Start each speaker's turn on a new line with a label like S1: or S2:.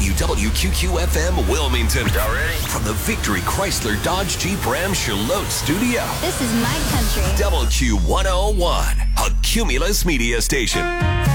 S1: WWQQ-FM Wilmington.
S2: Y'all ready?
S1: From the Victory Chrysler Dodge Jeep Ram Charlotte studio.
S3: This is my country.
S1: WQ101, a Cumulus media station.